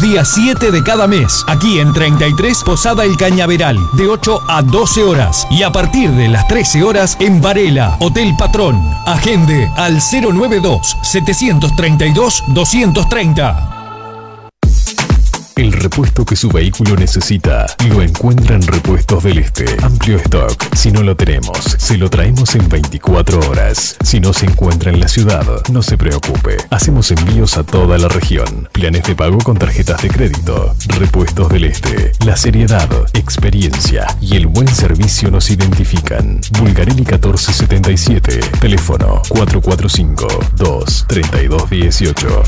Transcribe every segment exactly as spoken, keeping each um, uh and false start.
días siete de cada mes. Aquí en treinta y tres Posada El Cañaveral, de ocho a doce horas. Y a partir de las trece horas en Varela, Hotel Patrón. Agende al cero nueve dos, setecientos treinta y dos, doscientos treinta. El repuesto que su vehículo necesita lo encuentra en Repuestos del Este. Amplio stock. Si no lo tenemos, se lo traemos en veinticuatro horas. Si no se encuentra en la ciudad, no se preocupe. Hacemos envíos a toda la región. Planes de pago con tarjetas de crédito. Repuestos del Este. La seriedad, experiencia y el buen servicio nos identifican. Bulgarelli catorce setenta y siete. Teléfono cuatro cuatro cinco, dos, tres dos uno ocho.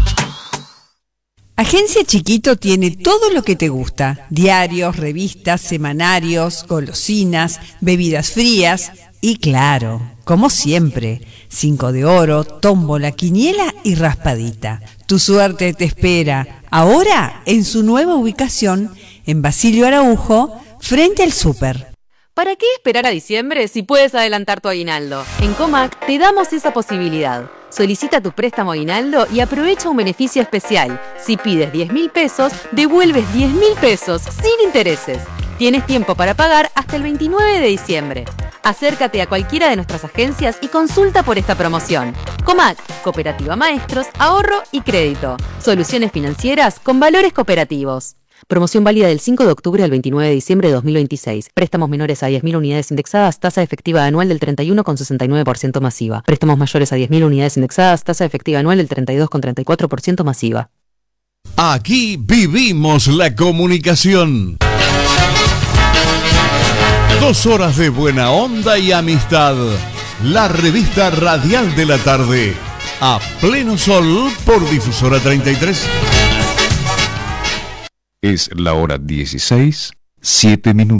Agencia Chiquito tiene todo lo que te gusta: diarios, revistas, semanarios, golosinas, bebidas frías y, claro, como siempre, cinco de oro, tómbola, quiniela y raspadita. Tu suerte te espera ahora en su nueva ubicación en Basilio Araujo, frente al súper. ¿Para qué esperar a diciembre si puedes adelantar tu aguinaldo? En Comac te damos esa posibilidad. Solicita tu préstamo aguinaldo y aprovecha un beneficio especial. Si pides diez mil pesos, devuelves diez mil pesos sin intereses. Tienes tiempo para pagar hasta el veintinueve de diciembre. Acércate a cualquiera de nuestras agencias y consulta por esta promoción. Comac, Cooperativa Maestros, Ahorro y Crédito. Soluciones financieras con valores cooperativos. Promoción válida del cinco de octubre al veintinueve de diciembre de dos mil veintiséis. Préstamos menores a diez mil unidades indexadas, tasa efectiva anual del treinta y uno coma sesenta y nueve por ciento masiva. Préstamos mayores a diez mil unidades indexadas, tasa efectiva anual del treinta y dos coma treinta y cuatro por ciento masiva. Aquí vivimos la comunicación. Dos horas de buena onda y amistad. La revista radial de la tarde. A pleno sol por Difusora treinta y tres. Es la hora dieciséis, siete minutos.